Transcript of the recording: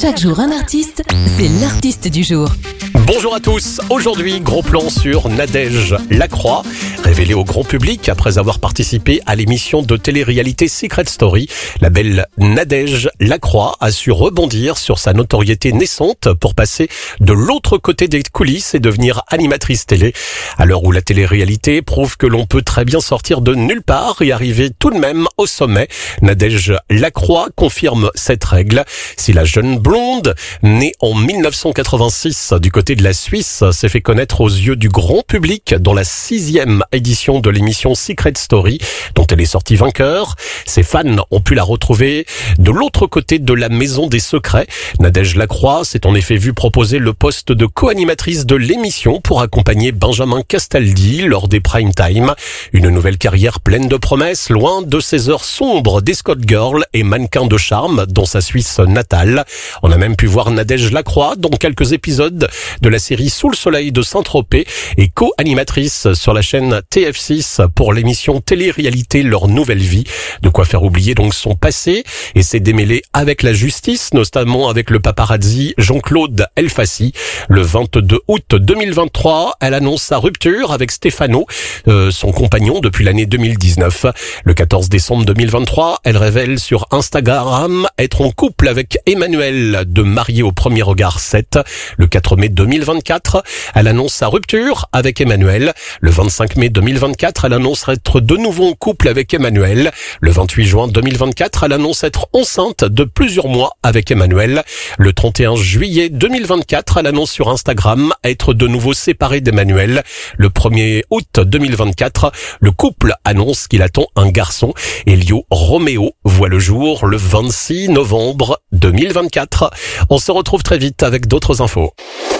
Chaque jour un artiste, c'est l'artiste du jour. Bonjour à tous, aujourd'hui gros plan sur Nadège Lacroix. Révélée au grand public après avoir participé à l'émission de télé-réalité Secret Story, la belle Nadège Lacroix a su rebondir sur sa notoriété naissante pour passer de l'autre côté des coulisses et devenir animatrice télé. À l'heure où la télé-réalité prouve que l'on peut très bien sortir de nulle part et arriver tout de même au sommet, Nadège Lacroix confirme cette règle. Si la jeune blonde, née en 1986 du côté de la Suisse, s'est fait connaître aux yeux du grand public dans la 6e édition de l'émission Secret Story, dont elle est sortie vainqueur, ses fans ont pu la retrouver de l'autre côté de la maison des secrets. Nadège Lacroix s'est en effet vue proposer le poste de co-animatrice de l'émission pour accompagner Benjamin Castaldi lors des prime time. Une nouvelle carrière pleine de promesses, loin de ces heures sombres d'escort girl et mannequin de charme dans sa Suisse natale. On a même pu voir Nadège Lacroix dans quelques épisodes de la série Sous le soleil de Saint-Tropez et co-animatrice sur la chaîne TF6 pour l'émission télé-réalité Leur Nouvelle Vie. De quoi faire oublier donc son passé et s'est démêlée avec la justice, notamment avec le paparazzi Jean-Claude Elfassi. Le 22 août 2023, elle annonce sa rupture avec Stefano, son compagnon depuis l'année 2019. Le 14 décembre 2023, elle révèle sur Instagram être en couple avec Emmanuel de Marié au premier regard 7. Le 4 mai 2024, elle annonce sa rupture avec Emmanuel. Le 25 mai 2024, elle annonce être de nouveau en couple avec Emmanuel. Le 28 juin 2024, elle annonce être enceinte de plusieurs mois avec Emmanuel. Le 31 juillet 2024, elle annonce sur Instagram être de nouveau séparée d'Emmanuel. Le 1er août 2024, le couple annonce qu'il attend un garçon. Elio Roméo voit le jour le 26 novembre 2024. On se retrouve très vite avec d'autres infos.